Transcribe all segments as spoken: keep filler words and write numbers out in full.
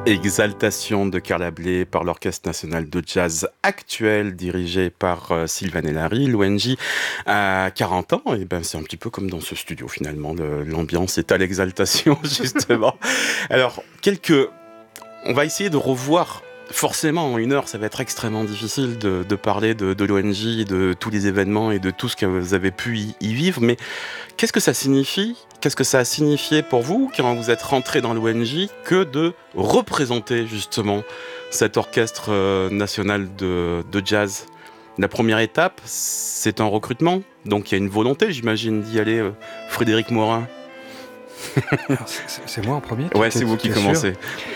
Exaltation de Carla Bley par l'Orchestre national de jazz actuel dirigé par euh, Sylvain Hélary. L'O N J a quarante ans et ben c'est un petit peu comme dans ce studio finalement. Le, l'ambiance est à l'exaltation justement. Alors quelques, on va essayer de revoir. Forcément, en une heure, ça va être extrêmement difficile de, de parler de, de l'O N J, de tous les événements et de tout ce que vous avez pu y, y vivre. Mais qu'est-ce que ça signifie ? Qu'est-ce que ça a signifié pour vous quand vous êtes rentré dans l'O N J que de représenter justement cet orchestre euh, national de, de jazz ? La première étape, c'est un recrutement. Donc il y a une volonté, j'imagine, d'y aller. Euh, Frédéric Morin. Alors, c'est, c'est moi en premier ? Ouais, c'est vous qui commencez.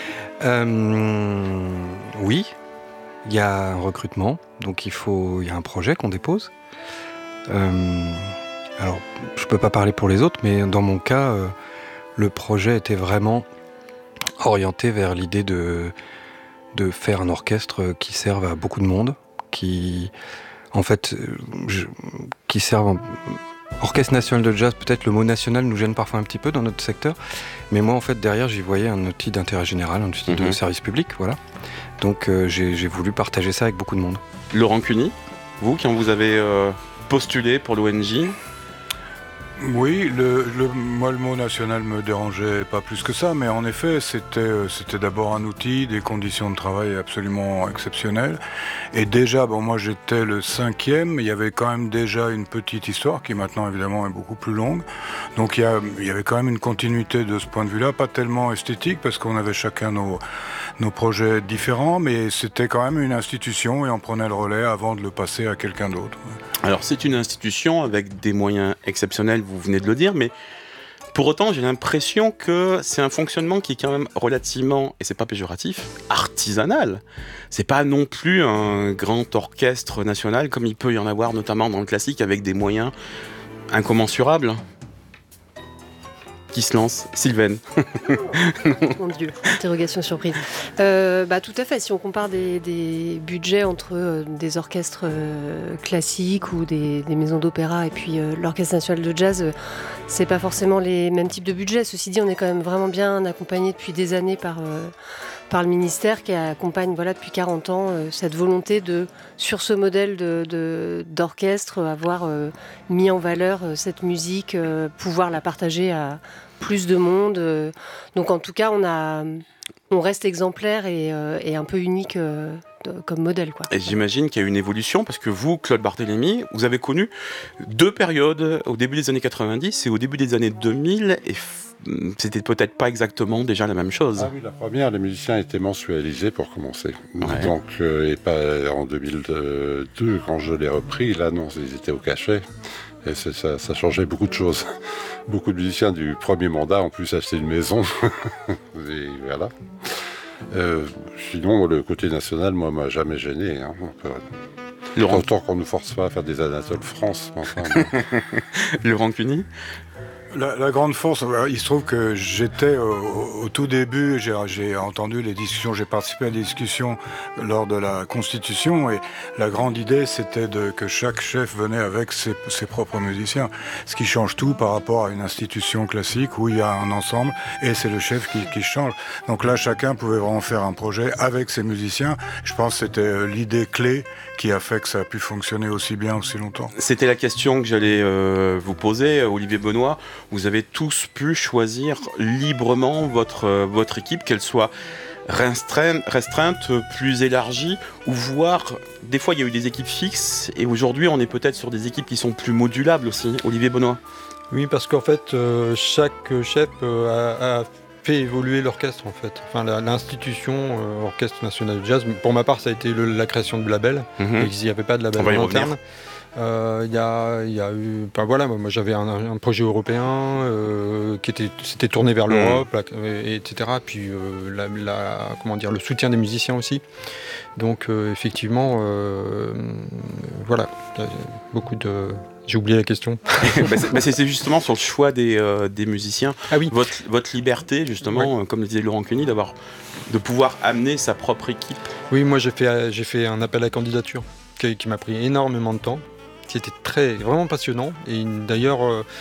Euh, oui, il y a un recrutement, donc il faut, il y a un projet qu'on dépose. Euh, alors, je peux pas parler pour les autres, mais dans mon cas, euh, le projet était vraiment orienté vers l'idée de de faire un orchestre qui serve à beaucoup de monde, qui, en fait, je, qui serve. Orchestre national de jazz, peut-être le mot national nous gêne parfois un petit peu dans notre secteur, mais moi en fait derrière j'y voyais un outil d'intérêt général, un outil mmh. de service public, voilà. Donc euh, j'ai, j'ai voulu partager ça avec beaucoup de monde. Laurent Cuny, vous quand vous avez euh, postulé pour l'O N J ? Oui, le, le, moi le mot national me dérangeait pas plus que ça, mais en effet c'était, c'était d'abord un outil, des conditions de travail absolument exceptionnelles. Et déjà, bon moi j'étais le cinquième, mais il y avait quand même déjà une petite histoire qui maintenant évidemment est beaucoup plus longue. Donc il y, a, il y avait quand même une continuité de ce point de vue-là, pas tellement esthétique parce qu'on avait chacun nos, nos projets différents, mais c'était quand même une institution et on prenait le relais avant de le passer à quelqu'un d'autre. Alors c'est une institution avec des moyens exceptionnels, vous venez de le dire, mais pour autant j'ai l'impression que c'est un fonctionnement qui est quand même relativement, et c'est pas péjoratif, artisanal. C'est pas non plus un grand orchestre national comme il peut y en avoir notamment dans le classique avec des moyens incommensurables. Qui se lance ? Sylvaine. Mon Dieu, interrogation surprise. Euh, bah, tout à fait, si on compare des, des budgets entre euh, des orchestres euh, classiques ou des, des maisons d'opéra et puis euh, l'Orchestre national de jazz, euh, c'est pas forcément les mêmes types de budgets. Ceci dit, on est quand même vraiment bien accompagné depuis des années par, euh, par le ministère qui accompagne voilà, depuis quarante ans euh, cette volonté de, sur ce modèle de, de, d'orchestre, avoir euh, mis en valeur euh, cette musique, euh, pouvoir la partager à plus de monde. Euh, donc en tout cas, on, a, on reste exemplaire et, euh, et un peu unique euh, de, comme modèle, quoi. Et j'imagine qu'il y a une évolution parce que vous, Claude Barthélémy, vous avez connu deux périodes au début des années quatre-vingt-dix et au début des années deux mille et f- c'était peut-être pas exactement déjà la même chose. Ah oui, la première, les musiciens étaient mensualisés pour commencer. Ouais. Donc, euh, et pas en deux mille deux, quand je l'ai repris, là non, ils étaient au cachet. Et c'est, ça, ça changeait beaucoup de choses. Beaucoup de musiciens du premier mandat ont pu s'acheter une maison. Et voilà. Euh, sinon, le côté national, moi, m'a jamais gêné. Hein. Laurent... Autant qu'on ne nous force pas à faire des Anatole France. Enfin, Laurent Cuny ? La, la grande force, il se trouve que j'étais au, au tout début, j'ai, j'ai entendu les discussions, j'ai participé à des discussions lors de la Constitution et la grande idée c'était de, que chaque chef venait avec ses, ses propres musiciens, ce qui change tout par rapport à une institution classique où il y a un ensemble et c'est le chef qui, qui change. Donc là chacun pouvait vraiment faire un projet avec ses musiciens. Je pense que c'était l'idée clé qui a fait que ça a pu fonctionner aussi bien, aussi longtemps. C'était la question que j'allais euh, vous poser, Olivier Benoît. Vous avez tous pu choisir librement votre, euh, votre équipe, qu'elle soit restreinte, restreinte, plus élargie, ou voire, des fois il y a eu des équipes fixes, et aujourd'hui on est peut-être sur des équipes qui sont plus modulables aussi. Olivier Benoît. Oui, parce qu'en fait, euh, chaque chef euh, a, a fait évoluer l'orchestre, en fait. Enfin, la, l'institution euh, Orchestre national de jazz, pour ma part, ça a été le, la création de label. Mm-hmm. Il n'y avait pas de label en interne. Il euh, y, a, y a eu, ben voilà, moi j'avais un, un projet européen euh, qui était, s'était tourné vers l'Europe, mmh. là, et, etc. Puis euh, la, la, comment dire, le soutien des musiciens aussi. Donc euh, effectivement, euh, voilà, beaucoup de. J'ai oublié la question. bah c'est, bah c'est justement sur le choix des, euh, des musiciens. Ah oui. Votre, votre liberté, justement, ouais. Comme le disait Laurent Cuny, d'avoir, de pouvoir amener sa propre équipe. Oui, moi j'ai fait, j'ai fait un appel à candidature qui, qui m'a pris énormément de temps. C'était très, vraiment passionnant. Et d'ailleurs, euh,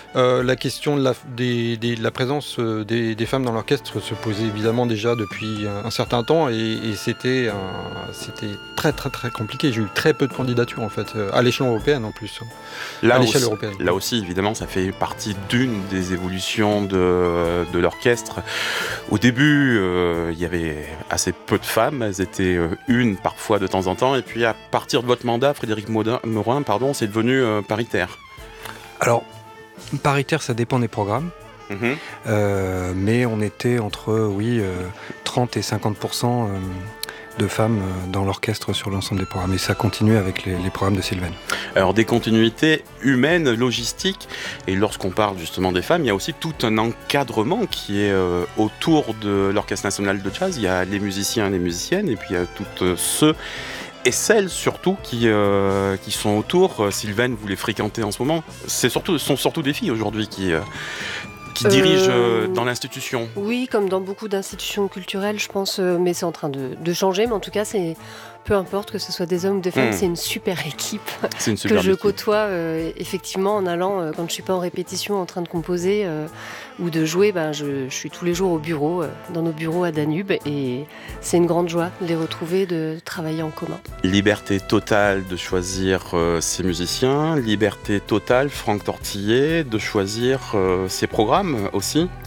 Euh, la question de la, des, des, de la présence euh, des, des femmes dans l'orchestre se posait évidemment déjà depuis un, un certain temps et, et c'était, un, c'était très très très compliqué. J'ai eu très peu de candidatures en fait, euh, à l'échelon européen en plus, là à l'échelle aussi, européenne. Là aussi, évidemment, ça fait partie d'une des évolutions de, de l'orchestre. Au début, euh, il y avait assez peu de femmes, elles étaient euh, une parfois de temps en temps, et puis à partir de votre mandat, Frédéric Morin, pardon, c'est devenu euh, paritaire. Alors, paritaire, ça dépend des programmes, mmh. euh, mais on était entre oui, euh, trente et cinquante pour cent euh, de femmes dans l'orchestre sur l'ensemble des programmes, et ça continue avec les, les programmes de Sylvaine. Alors des continuités humaines, logistiques, et lorsqu'on parle justement des femmes, il y a aussi tout un encadrement qui est euh, autour de l'Orchestre National de Jazz. Il y a les musiciens et les musiciennes, et puis il y a toutes euh, ceux et celles surtout qui, euh, qui sont autour. Sylvaine, vous les fréquentez en ce moment. C'est surtout, ce sont surtout des filles aujourd'hui qui, euh, qui dirigent euh, dans l'institution. Oui, comme dans beaucoup d'institutions culturelles, je pense, euh, mais c'est en train de, de changer. Mais en tout cas, c'est peu importe que ce soit des hommes ou des femmes, mmh. c'est une super équipe c'est une super que je équipe. côtoie euh, effectivement en allant, euh, quand je ne suis pas en répétition, en train de composer euh, ou de jouer, ben, je, je suis tous les jours au bureau, euh, dans nos bureaux à Danube, et c'est une grande joie de les retrouver, de travailler en commun. Liberté totale de choisir euh, ses musiciens, liberté totale, Franck Tortillet, de choisir euh, ses programmes aussi.